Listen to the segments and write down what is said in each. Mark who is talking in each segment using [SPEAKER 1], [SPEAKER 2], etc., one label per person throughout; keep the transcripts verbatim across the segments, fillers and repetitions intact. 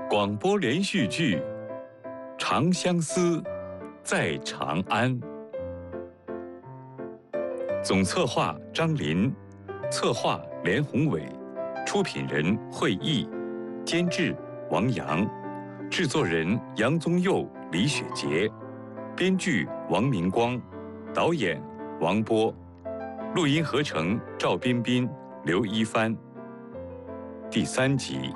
[SPEAKER 1] 广播连续剧《长相思，在长安》，总策划张林，策划连宏伟，出品人惠义，监制王阳，制作人杨宗佑、李雪洁，编剧王明光，导演王波，录音合成赵彬彬、刘一帆。第三集。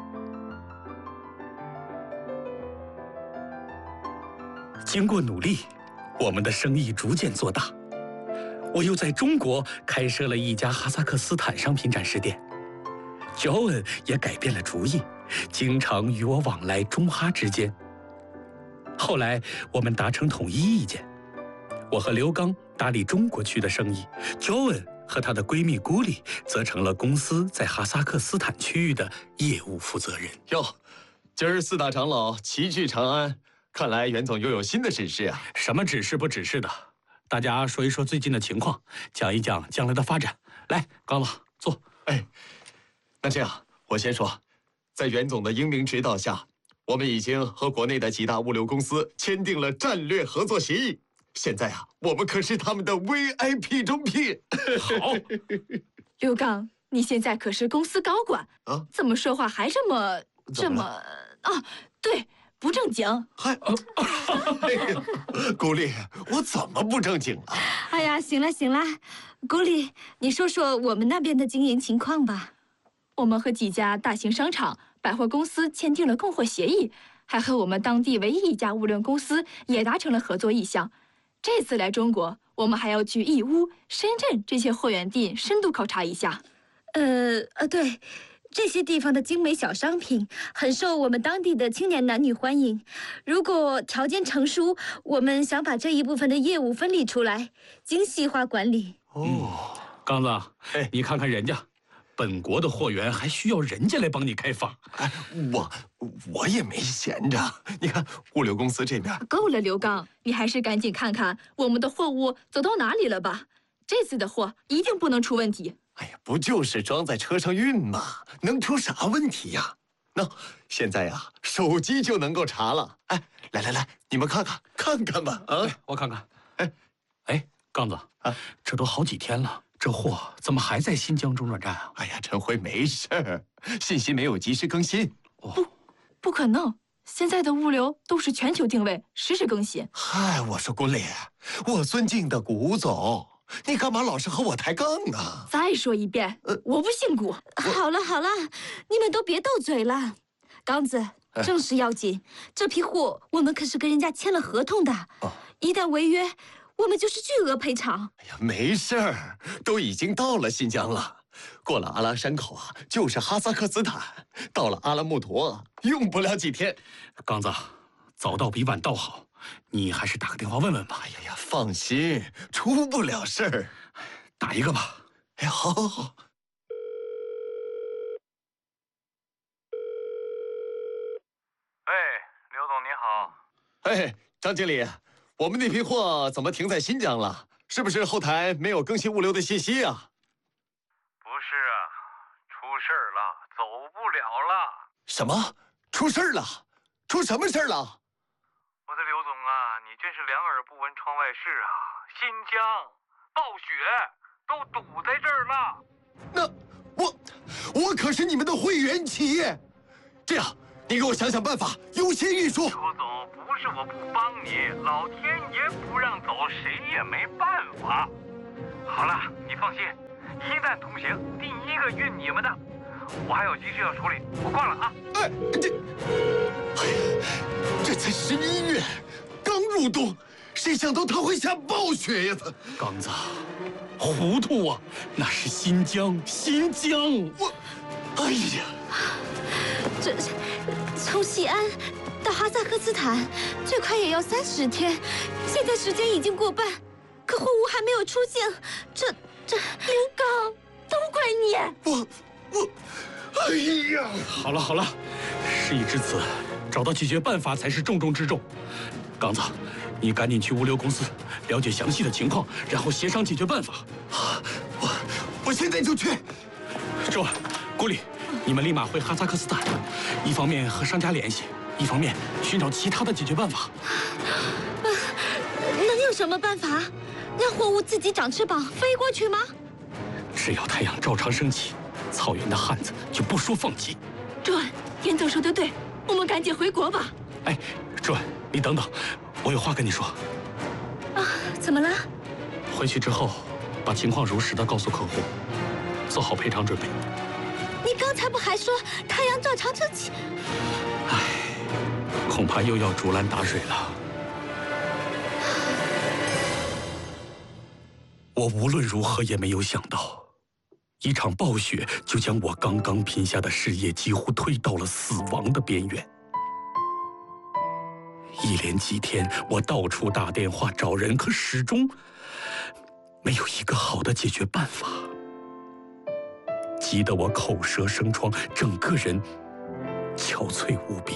[SPEAKER 2] 经过努力，我们的生意逐渐做大。我又在中国开设了一家哈萨克斯坦商品展示店。乔恩也改变了主意，经常与我往来中哈之间。后来我们达成统一意见，我和刘刚打理中国区的生意，乔恩和她的闺蜜古里则成了公司在哈萨克斯坦区域的业务负责人。
[SPEAKER 3] 哟，今儿四大长老齐聚长安。看来袁总又有新的指示啊！
[SPEAKER 2] 什么指示不指示的，大家说一说最近的情况，讲一讲将来的发展。来，刚子坐。
[SPEAKER 3] 哎，那这样，我先说，在袁总的英明指导下，我们已经和国内的几大物流公司签订了战略合作协议。现在啊，我们可是他们的 V I P 中 P。
[SPEAKER 2] 好，
[SPEAKER 4] 刘刚，你现在可是公司高管啊，怎么说话还这么这么啊？对。不正经，
[SPEAKER 3] 还，哎呀，古丽，我怎么不正经了？
[SPEAKER 5] 哎呀，行了行了，古丽，你说说我们那边的经营情况吧。
[SPEAKER 4] 我们和几家大型商场、百货公司签订了供货协议，还和我们当地唯一一家物流公司也达成了合作意向。这次来中国，我们还要去义乌、深圳这些货源地深度考察一下。
[SPEAKER 5] 呃呃，对。这些地方的精美小商品很受我们当地的青年男女欢迎。如果条件成熟，我们想把这一部分的业务分离出来，精细化管理。
[SPEAKER 2] 哦，刚子，哎，你看看人家，本国的货源还需要人家来帮你开发。
[SPEAKER 3] 哎，我我也没闲着。你看物流公司这边
[SPEAKER 4] 够了，刘刚，你还是赶紧看看我们的货物走到哪里了吧。这次的货一定不能出问题。
[SPEAKER 3] 哎呀，不就是装在车上运吗？能出啥问题呀？那、no, 现在呀、啊，手机就能够查了。哎，来来来，你们看看看看吧。啊，
[SPEAKER 2] 我看看。哎，哎，刚子啊，这都好几天了，这货怎么还在新疆中转站啊？
[SPEAKER 3] 哎呀，陈辉没事儿，信息没有及时更新。
[SPEAKER 4] 哦、不，不可能，现在的物流都是全球定位，实时更新。
[SPEAKER 3] 嗨，我说郭烈，我尊敬的古总。你干嘛老是和我抬杠啊？
[SPEAKER 4] 再说一遍，呃、我不姓古。
[SPEAKER 5] 好了好了，你们都别斗嘴了。刚子，正事要紧，这批货我们可是跟人家签了合同的，哦、一旦违约，我们就是巨额赔偿。
[SPEAKER 3] 哎呀，没事儿，都已经到了新疆了，过了阿拉山口啊，就是哈萨克斯坦，到了阿拉木图，用不了几天。
[SPEAKER 2] 刚子，早到比晚到好。你还是打个电话问问吧。
[SPEAKER 3] 哎呀呀，放心，出不了事儿。
[SPEAKER 2] 打一个吧。
[SPEAKER 3] 哎，好，好，好。
[SPEAKER 6] 哎，刘总你好。
[SPEAKER 3] 哎，张经理，我们那批货怎么停在新疆了？是不是后台没有更新物流的信息啊？
[SPEAKER 6] 不是啊，出事儿了，走不了了。
[SPEAKER 3] 什么？出事儿了？出什么事儿了？
[SPEAKER 6] 我的刘总啊，你真是两耳不闻窗外事啊！新疆暴雪都堵在这儿了。
[SPEAKER 3] 那我我可是你们的会员企业，这样你给我想想办法，优先运输。
[SPEAKER 6] 刘总，不是我不帮你，老天爷不让走，谁也没办法。好了，你放心，一旦通行，第一个运你们的。我还有急事要处理，我挂了啊！
[SPEAKER 3] 哎，这，哎呀，这才十一月，刚入冬，谁想到它会下暴雪呀？它，
[SPEAKER 2] 刚子，糊涂啊！那是新疆，新疆！
[SPEAKER 3] 我，哎呀，
[SPEAKER 5] 这从西安到哈萨克斯坦，最快也要三十天，现在时间已经过半，可货物还没有出境，这这，
[SPEAKER 4] 刘刚，都怪你！
[SPEAKER 3] 我。我，哎呀！
[SPEAKER 2] 好了好了，事已至此，找到解决办法才是重中之重。刚子，你赶紧去物流公司了解详细的情况，然后协商解决办法。
[SPEAKER 3] 啊，我我现在就去。
[SPEAKER 2] 周，郭丽，你们立马回哈萨克斯坦，一方面和商家联系， 一方面寻找其他的解决办法。
[SPEAKER 5] 啊，能有什么办法？让货物自己长翅膀飞过去吗？
[SPEAKER 2] 只要太阳照常升起，草原的汉子就不说放弃。
[SPEAKER 4] 周恩，严总说的对，我们赶紧回国吧。
[SPEAKER 2] 哎，周恩，你等等，我有话跟你说。
[SPEAKER 5] 啊，怎么了？
[SPEAKER 2] 回去之后，把情况如实的告诉客户，做好赔偿准备。
[SPEAKER 5] 你刚才不还说太阳照常升起？
[SPEAKER 2] 唉，恐怕又要竹篮打水了。我无论如何也没有想到，一场暴雪就将我刚刚拼下的事业几乎推到了死亡的边缘。一连几天，我到处打电话找人，可始终没有一个好的解决办法，急得我口舌生疮，整个人憔悴无比。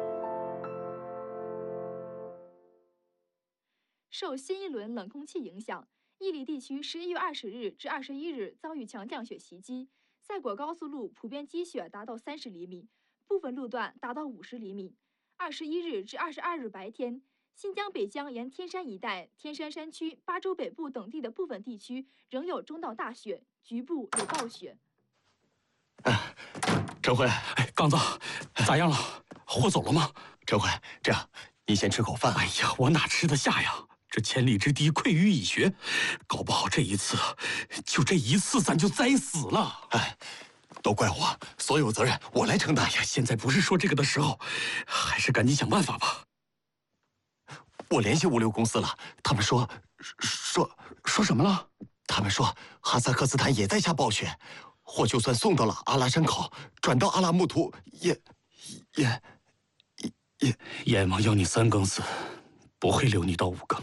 [SPEAKER 4] 受新一轮冷空气影响，伊犁地区十一月二十日至二十一日遭遇强降雪袭击，赛果高速路普遍积雪达到三十厘米，部分路段达到五十厘米。二十一日至二十二日白天，新疆北江沿天山一带、天山山区、巴州北部等地的部分地区仍有中到大雪，局部有暴雪。
[SPEAKER 3] 哎，陈辉，
[SPEAKER 2] 哎，刚子，咋样了？货走了吗？
[SPEAKER 3] 陈辉，这样，你先吃口饭。
[SPEAKER 2] 哎呀，我哪吃得下呀？这千里之堤，溃于蚁穴，搞不好这一次，就这一次，咱就栽死了。
[SPEAKER 3] 哎，都怪我，所有责任我来承担。
[SPEAKER 2] 哎呀，现在不是说这个的时候，还是赶紧想办法吧。
[SPEAKER 3] 我联系物流公司了，他们说，说
[SPEAKER 2] 说什么了？
[SPEAKER 3] 他们说哈萨克斯坦也在下暴雪，货就算送到了阿拉山口，转到阿拉木图，也也也
[SPEAKER 2] 阎王要你三更死，不会留你到五更。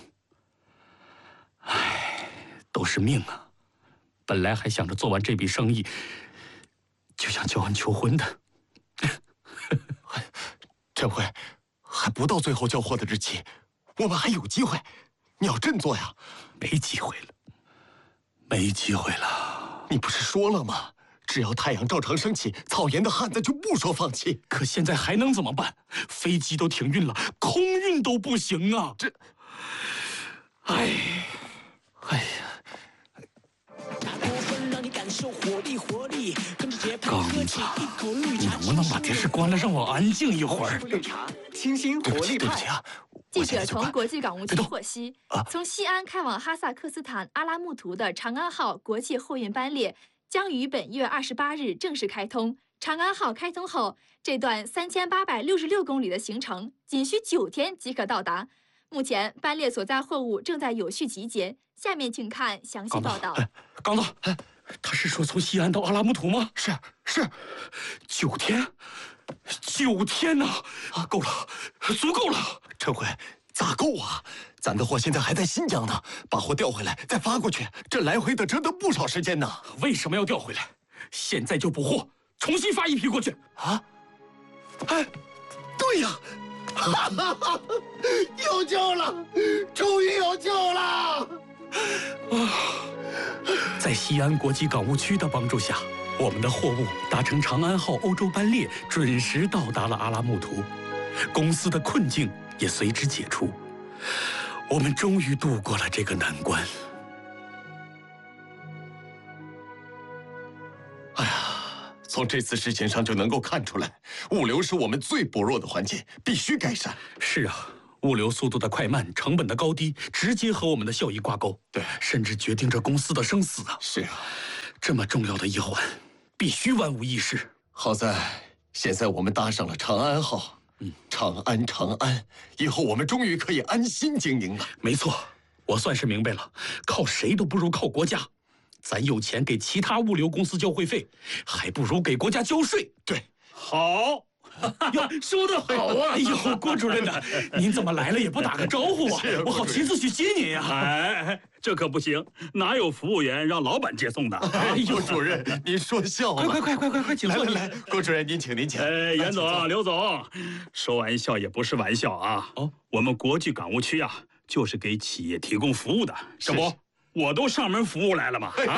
[SPEAKER 2] 唉，都是命啊！本来还想着做完这笔生意，就想交恩求婚的。
[SPEAKER 3] 陈辉，还不到最后交货的日期，我们还有机会，你要振作呀！
[SPEAKER 2] 没机会了，没机会了。
[SPEAKER 3] 你不是说了吗？只要太阳照常升起，草原的汉子就不说放弃。
[SPEAKER 2] 可现在还能怎么办？飞机都停运了，空运都不行啊！
[SPEAKER 3] 这，
[SPEAKER 2] 哎，哎呀！刚子，你能不能把电视关了，让我安静一会儿？
[SPEAKER 7] 绿茶，清新活力派。
[SPEAKER 3] 啊！
[SPEAKER 4] 记者从国际港务局获悉，从西安开往哈萨克斯坦阿拉木图的长安号国际货运班列将于本月二十八日正式开通。长安号开通后，这段三千八百六十六公里的行程仅需九天即可到达。目前班列所在货物正在有序集结，下面请看详细报道。
[SPEAKER 2] 刚子，他是说从西安到阿拉木图吗？
[SPEAKER 3] 是是，
[SPEAKER 2] 九天，九天呐！啊，够了，足够了。
[SPEAKER 3] 陈辉，咋够啊？咱的货现在还在新疆呢，把货调回来再发过去，这来回得折腾不少时间呢。
[SPEAKER 2] 为什么要调回来？现在就补货，重新发一批过去。
[SPEAKER 3] 啊？哎，对呀，哈哈哈，有救了，终于有救了！
[SPEAKER 2] 啊！在西安国际港务区的帮助下，我们的货物搭乘长安号欧洲班列，准时到达了阿拉木图，公司的困境也随之解除，我们终于度过了这个难关。
[SPEAKER 3] 哎呀，从这次事情上就能够看出来，物流是我们最薄弱的环节，必须改善。
[SPEAKER 2] 是啊。物流速度的快慢、成本的高低，直接和我们的效益挂钩，
[SPEAKER 3] 对，
[SPEAKER 2] 甚至决定着公司的生死啊！
[SPEAKER 3] 是啊，
[SPEAKER 2] 这么重要的一环，必须万无一失。
[SPEAKER 3] 好在现在我们搭上了长安号，嗯，长安，长安，以后我们终于可以安心经营了。
[SPEAKER 2] 没错，我算是明白了，靠谁都不如靠国家。咱有钱给其他物流公司交会费，还不如给国家交税。
[SPEAKER 3] 对，
[SPEAKER 2] 好。哟，说得好啊！哎呦，郭主任呐，您怎么来了也不打个招呼啊？我好亲自去接您呀！
[SPEAKER 8] 哎，这可不行，哪有服务员让老板接送的？
[SPEAKER 3] 哎呦，郭主任，您说笑了！
[SPEAKER 2] 快快快快快快，请坐！
[SPEAKER 3] 来来来，郭主任您请您请。
[SPEAKER 8] 哎，严总、刘总，说玩笑也不是玩笑啊！哦，我们国际港务区啊，就是给企业提供服务的，这不， 我都上门服务来了嘛！啊，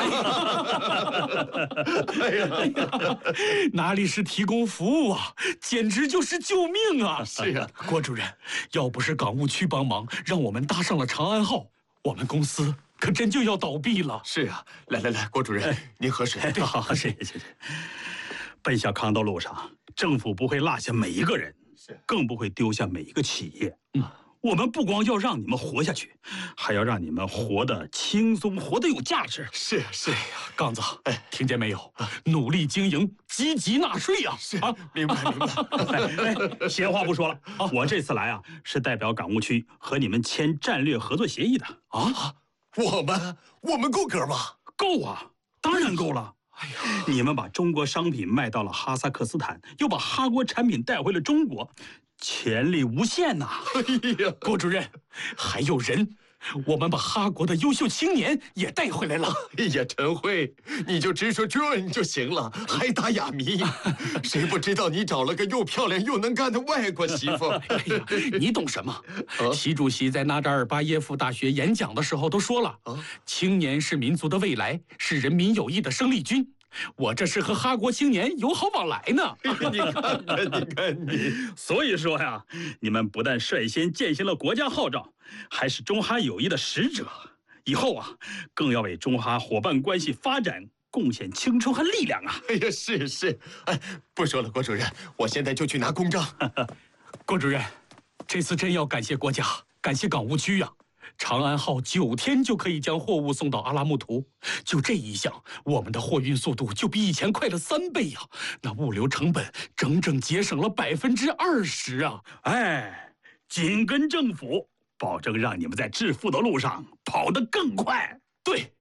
[SPEAKER 3] 哎呀，
[SPEAKER 2] 哪里是提供服务啊，简直就是救命啊！
[SPEAKER 3] 是啊，
[SPEAKER 2] 郭主任，要不是港务区帮忙，让我们搭上了长安号，我们公司可真就要倒闭了。
[SPEAKER 3] 是啊，来来来，郭主任，您喝水。
[SPEAKER 8] 好，谢谢谢谢。奔向康道路上，政府不会落下每一个人，更不会丢下每一个企业。嗯。我们不光要让你们活下去，还要让你们活得轻松，活得有价值。
[SPEAKER 3] 是是，
[SPEAKER 2] 哎呀，杠子，哎，听见没有？努力经营，积极纳税呀！
[SPEAKER 3] 是啊，明白明白。
[SPEAKER 8] 哎，闲话不说了，我这次来啊，是代表港务区和你们签战略合作协议的。
[SPEAKER 3] 啊，我们我们够格吗？
[SPEAKER 8] 够啊，当然够了。哎呀，你们把中国商品卖到了哈萨克斯坦，又把哈国产品带回了中国。潜力无限呐！
[SPEAKER 3] 哎呀，
[SPEAKER 2] 郭主任，还有人，我们把哈国的优秀青年也带回来了。
[SPEAKER 3] 哎呀，陈慧，你就直说 John 就行了，还打哑谜。谁不知道你找了个又漂亮又能干的外国媳妇？
[SPEAKER 2] 哎呀，你懂什么？啊、习主席在纳扎尔巴耶夫大学演讲的时候都说了，啊、青年是民族的未来，是人民友谊的生力军。我这是和哈国青年友好往来呢。
[SPEAKER 3] 你看看，你看你。
[SPEAKER 8] 所以说呀，你们不但率先践行了国家号召，还是中哈友谊的使者。以后啊，更要为中哈伙伴关系发展贡献青春和力量啊！
[SPEAKER 3] 哎呀，是是。哎，不说了，郭主任，我现在就去拿公章。
[SPEAKER 2] 郭主任，这次真要感谢国家，感谢港务区呀、啊。长安号九天就可以将货物送到阿拉木图，就这一项，我们的货运速度就比以前快了三倍呀！那物流成本整整节省了百分之二十啊！
[SPEAKER 8] 哎，紧跟政府，保证让你们在致富的路上跑得更快。
[SPEAKER 2] 对。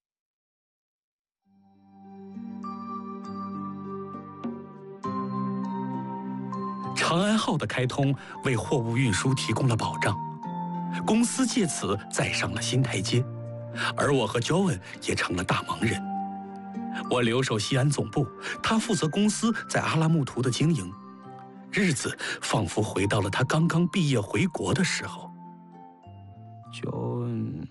[SPEAKER 2] 长安号的开通为货物运输提供了保障。公司借此再上了新台阶，而我和 John 也成了大忙人。我留守西安总部，他负责公司在阿拉木图的经营。日子仿佛回到了他刚刚毕业回国的时候。John，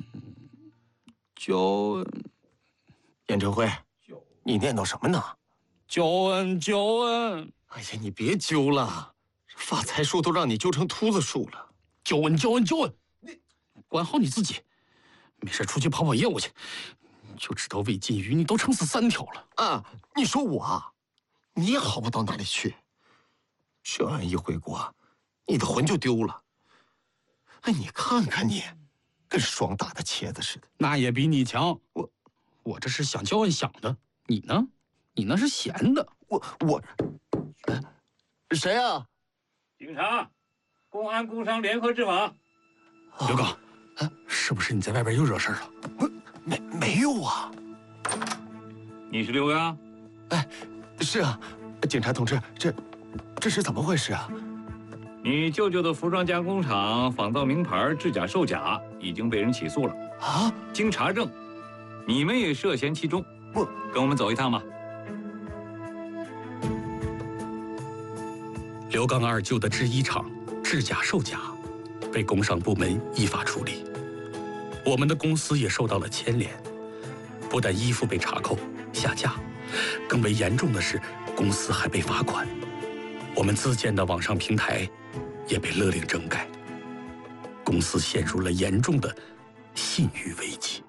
[SPEAKER 2] John，
[SPEAKER 3] 严成辉，你念叨什么呢
[SPEAKER 2] ？John John，
[SPEAKER 3] 哎呀，你别揪了，发财树都让你揪成秃子树了。
[SPEAKER 2] John John John。管好你自己，没事出去跑跑业务去。就知道喂金鱼，你都撑死三条了
[SPEAKER 3] 啊！你说我啊，你也好不到哪里去。这样一回国，你的魂就丢了。哎，你看看你，跟霜打的茄子似的。
[SPEAKER 2] 那也比你强。
[SPEAKER 3] 我，
[SPEAKER 2] 我这是想教案想的，你呢？你那是闲的。
[SPEAKER 3] 我我，谁啊？
[SPEAKER 6] 警察，公安工商联合执法。
[SPEAKER 2] 刘刚。啊、是不是你在外边又惹事了？
[SPEAKER 3] 没没有啊！
[SPEAKER 6] 你是刘刚？
[SPEAKER 3] 哎，是啊，警察同志，这这是怎么回事啊？
[SPEAKER 6] 你舅舅的服装加工厂仿造名牌制假售假，已经被人起诉了
[SPEAKER 3] 啊！
[SPEAKER 6] 经查证，你们也涉嫌其中。
[SPEAKER 3] 我
[SPEAKER 6] 跟我们走一趟吧。
[SPEAKER 2] 刘刚二舅的制衣厂制假售假，被工商部门依法处理。我们的公司也受到了牵连，不但衣服被查扣、下架，更为严重的是，公司还被罚款。我们自建的网上平台也被勒令整改，公司陷入了严重的信誉危机。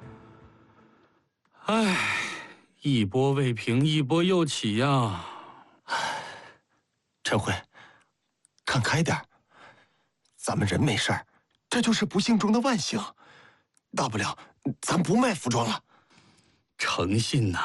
[SPEAKER 2] 唉，一波未平，一波又起呀！
[SPEAKER 3] 唉，陈辉，看开点，咱们人没事儿，这就是不幸中的万幸。大不了，咱不卖服装了。
[SPEAKER 2] 诚信呐、